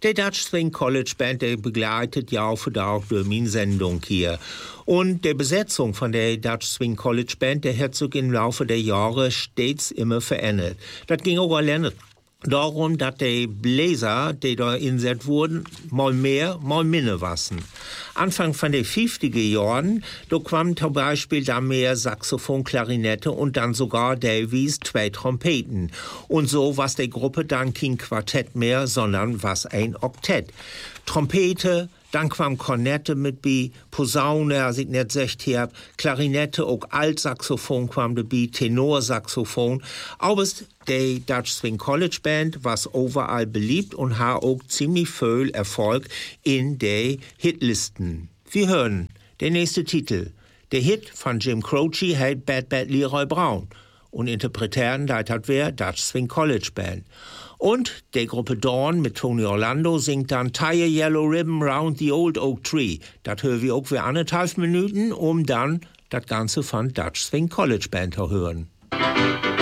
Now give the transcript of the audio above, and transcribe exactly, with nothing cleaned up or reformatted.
Der Dutch Swing College Band, der begleitet Jahr für Jahr auch durch meine Sendung hier. Und die Besetzung von der Dutch Swing College Band, der hat sich im Laufe der Jahre stets immer verändert. Das ging auch alleine darum, dass die Bläser, die da eingesetzt wurden, mal mehr, mal minder wassen. Anfang von den fünfziger Jahren, da kam zum Beispiel da mehr Saxophon, Klarinette und dann sogar Davies zwei Trompeten. Und so war die Gruppe dann kein Quartett mehr, sondern was ein Oktett. Trompete, dann kam Kornette mit bei, Posaune, als ich nicht gesagt habe, Klarinette, auch Altsaxophon kam dabei, Tenorsaxophon. Aber die Dutch Swing College Band was überall beliebt und hat auch ziemlich viel Erfolg in den Hitlisten. Wir hören den nächsten Titel. Der Hit von Jim Croce heißt Bad Bad Leroy Brown. Und interpretieren, das hat wer Dutch Swing College Band. Und die Gruppe Dawn mit Tony Orlando singt dann Tie a Yellow Ribbon Round the Old Oak Tree. Das hören wir auch für anderthalb Minuten, um dann das Ganze von Dutch Swing College Band zu hören.